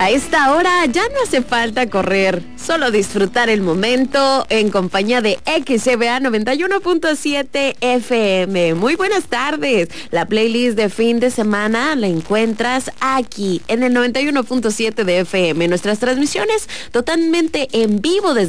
A esta hora ya no hace falta correr, solo disfrutar el momento en compañía de XCBA 91.7 FM. Muy buenas tardes. La playlist de fin de semana la encuentras aquí en el 91.7 de FM. Nuestras transmisiones totalmente en vivo desde